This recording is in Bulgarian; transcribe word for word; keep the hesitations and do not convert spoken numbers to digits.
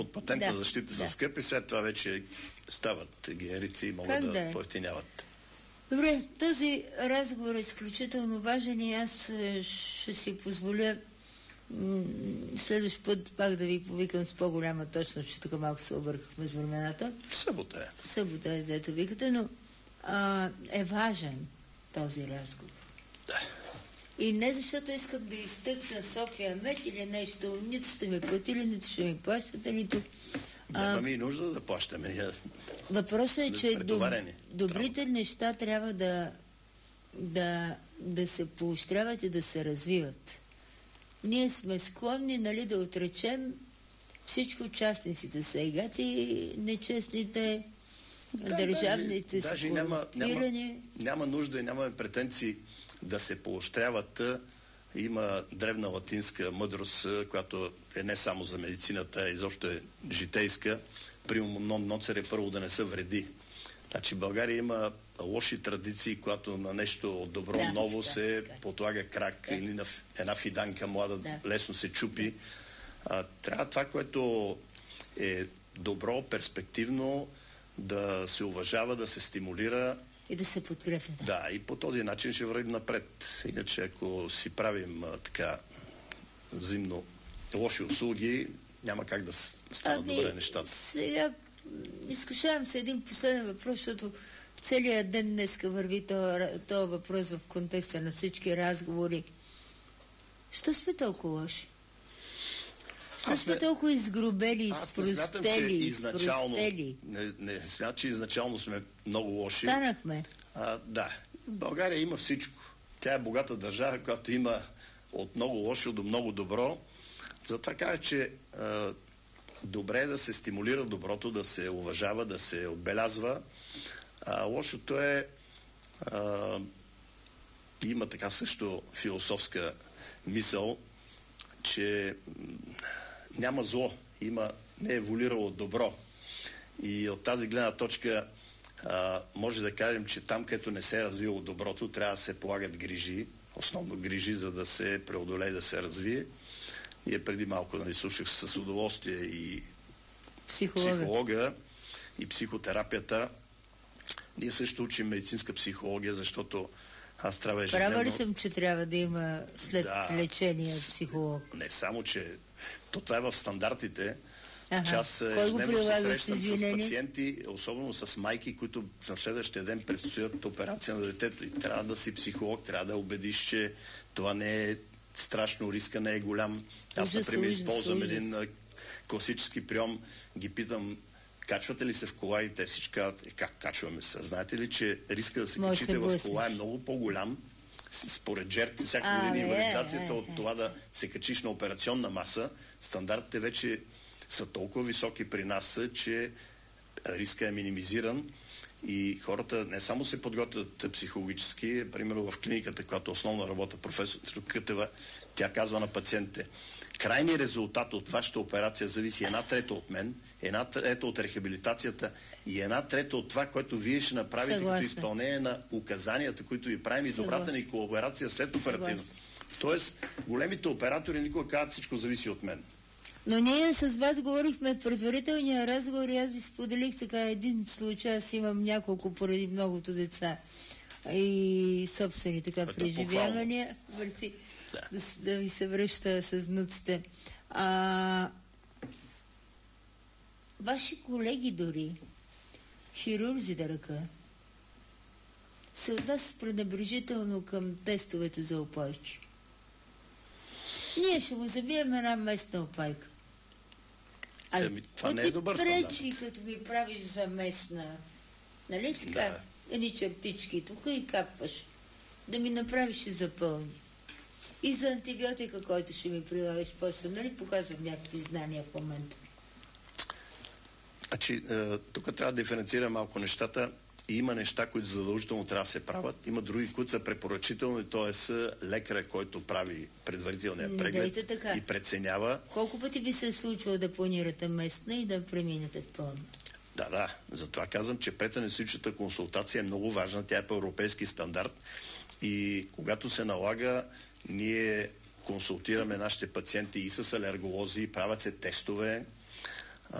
от патентна да, защита да. са скъпи, след това вече стават генерици и могат как да, да поевтиняват. Добре, този разговор е изключително важен и аз ще си позволя следващ път пак да ви повикам с по-голяма точност, че тук малко се объркахме с времената. Събота е. Събота е, дето викате, но а, е важен този разговор. Да. И не защото искам да изтъкна София Мет или нещо, нито сте ми платили, нито ще ми плащате, нито... Нямаме и нужда да плащаме. Въпросът е, че доб, добрите неща трябва да, да, да се поощряват и да се развиват. Ние сме склонни, нали, да отречем всичко, частниците са егати, нечестните, да, държавните даже, са даже няма, корумпирани. Няма, няма нужда и нямаме претенции да се поощряват. Има древна латинска мъдрост, която е не само за медицината, а изобщо е житейска. Примерно нон ноцере първо да не се вреди. Значи България има лоши традиции, когато на нещо добро да, ново да, се да. подлага крак да. или на една фиданка млада да. лесно се чупи. А, трябва това, което е добро, перспективно, да се уважава, да се стимулира. И да се подкрепя. Да. да, и по този начин ще вървим напред. Иначе, ако си правим а, така взаимно лоши услуги, няма как да станат ами, добре нещата. Сега изкушавам се един последен въпрос, защото целият ден днеска върви този въпрос в контекста на всички разговори. Що сме толкова лоши? Що сме толкова изгрубели, изпростели, изпростели? Не, не смятам, че изначално сме много лоши. Станахме. А, да. България има всичко. Тя е богата държава, която има от много лошо до много добро. Затова кажа, че а, добре е да се стимулира доброто, да се уважава, да се отбелязва. А лошото е а, има така също философска мисъл, че няма зло, има не еволюирало добро. И от тази гледна точка а, може да кажем, че там, където не се е развило доброто, трябва да се полагат грижи, основно грижи, за да се преодолее, да се развие. Ние преди малко, нали, слушах с удоволствие и психолога. психолога и психотерапията. Ние също учим медицинска психология, защото аз трябва ежедневно... Права ли съм, че трябва да има след да, лечение психолог? Не само, че то това е в стандартите. Ага. Че аз ежедневно се срещам с пациенти, особено с майки, които на следващия ден предстоят операция на детето. И трябва да си психолог, трябва да убедиш, че това не е страшно, риска не е голям. Аз, например, използвам един класически прием, ги питам: качвате ли се в кола? И те всички казват: как качваме се? Знаете ли, че риска да се Може качите в кола е много по-голям според жертви, всяка година инвалидизацията от това да се качиш на операционна маса. Стандартите вече са толкова високи при нас, че риска е минимизиран и хората не само се подготвят психологически, примерно в клиниката, която основно работа професор Кътева, тя казва на пациентите: крайният резултат от вашата операция зависи една трета от мен, една трета от рехабилитацията и една трета от това, което вие ще направите Съгласна. като изпълнение на указанията, които ви правим и добрата ни колаборация след оперативно. Тоест, големите оператори никога казват: всичко зависи от мен. Но ние с вас говорихме в предварителния разговор и аз ви споделих сега един случай. Аз имам няколко поради многото деца и собствени така преживявания. Върси, да. Да, да ви се връща с внуците. А, ваши колеги дори, хирурзи да ръка, се отнасят пренебрежително към тестовете за опойки. Ние ще му забием една местна опайка. А Еми, това не е добър стандарт. пречи, като ми правиш за местна, нали така? Да. Едни чертички тук и капваш. Да ми направиш и запълни. И за антибиотика, който ще ми прилагаш после, нали? Показвам някакви знания в момента. Значи, тук трябва да диференцирам малко нещата. И има неща, които задължително трябва да се правят. Има други, които са препоръчителни, т.е. лекаря, който прави предварителния преглед и преценява. Колко пъти ви се е случвало да планирате местна и да преминете в пълна? Да, да. Затова казвам, че преданестетичната консултация е много важна. Тя е по европейски стандарт. И когато се налага, ние консултираме нашите пациенти и с алерголози, правят се тестове,